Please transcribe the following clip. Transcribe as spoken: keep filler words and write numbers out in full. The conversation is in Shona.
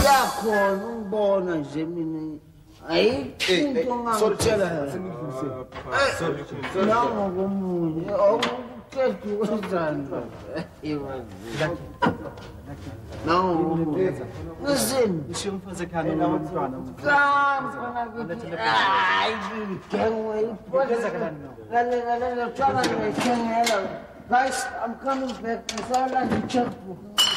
yakhona ungibona nje mina ayikho into ongangitshela nangokomunye awuqeda ukwenzani nangokomunye listen Ngisho umfazi ekhaya nomntwana hayi ngengwe iphosa ngale ngale ngicabanga ngiyithengela guys I'm coming back ngisala nje checkbook